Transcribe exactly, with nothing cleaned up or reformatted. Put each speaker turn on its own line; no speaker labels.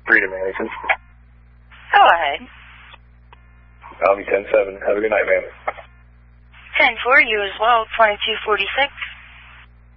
Freedom Anderson.
Go ahead.
I'll be ten seven. Have a good night, ma'am.
ten four, you as well, twenty-two forty-six.